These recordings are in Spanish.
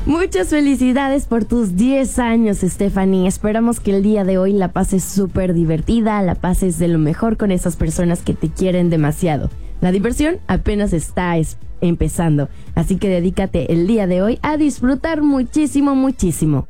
Muchas felicidades por tus 10 años, Stephanie. Esperamos que el día de hoy la pases súper divertida, la pases de lo mejor con esas personas que te quieren demasiado. La diversión apenas está empezando, así que dedícate el día de hoy a disfrutar muchísimo, muchísimo.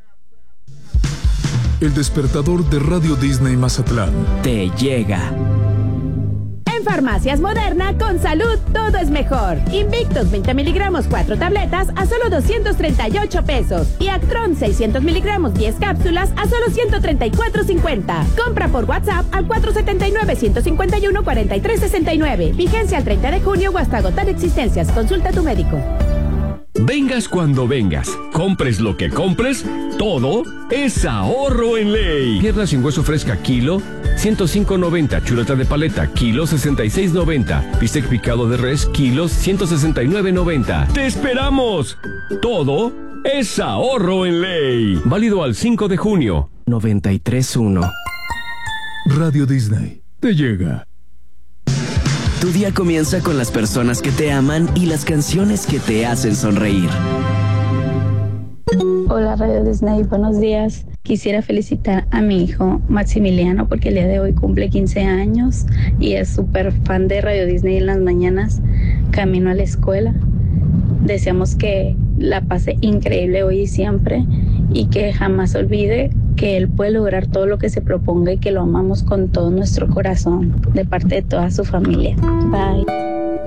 El despertador de Radio Disney Mazatlán te llega. En Farmacias Moderna, con salud todo es mejor. Invictus 20 miligramos 4 tabletas a solo 238 pesos. Y Actron 600 miligramos 10 cápsulas a solo 134.50. Compra por WhatsApp al 479-151-4369. Vigencia al 30 de junio o hasta agotar existencias. Consulta a tu médico. Vengas cuando vengas, compres lo que compres, todo es ahorro en ley. Pierna sin hueso fresca, kilo, 105.90. Chuleta de paleta, kilo, 66.90. Bistec picado de res, kilos, 169.90. ¡Te esperamos! Todo es ahorro en ley. Válido al 5 de junio. 93.1. Radio Disney te llega. Tu día comienza con las personas que te aman y las canciones que te hacen sonreír. Hola Radio Disney, buenos días. Quisiera felicitar a mi hijo Maximiliano porque el día de hoy cumple 15 años y es súper fan de Radio Disney en las mañanas, camino a la escuela. Deseamos que la pase increíble hoy y siempre y que jamás olvide que él puede lograr todo lo que se proponga y que lo amamos con todo nuestro corazón, de parte de toda su familia. Bye.